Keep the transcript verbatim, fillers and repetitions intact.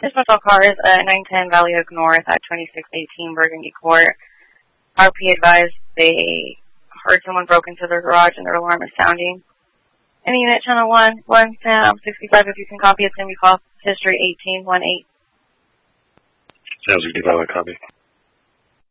Dispatch all cars at nine ten Valley Oak North at twenty-six eighteen Burgundy Court. R P advised they heard someone broke into their garage and their alarm is sounding. Any unit, channel one, one, Sam, sixty-five, if you can copy, it's going to be call history eighteen one eight. Sounds good, copy.